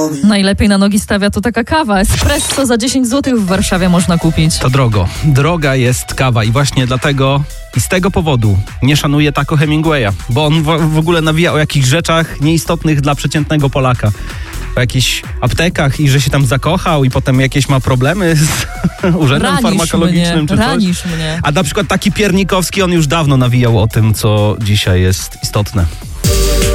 Najlepiej na nogi stawia to taka kawa. Espresso za 10 zł w Warszawie można kupić. To drogo. Droga jest kawa i właśnie dlatego i z tego powodu nie szanuję Taco Hemingwaya, bo on w ogóle nawija o jakichś rzeczach nieistotnych dla przeciętnego Polaka. O jakichś aptekach i że się tam zakochał i potem jakieś ma problemy z urzędem farmakologicznym czy coś. Ranisz mnie. A na przykład taki Piernikowski, on już dawno nawijał o tym, co dzisiaj jest istotne.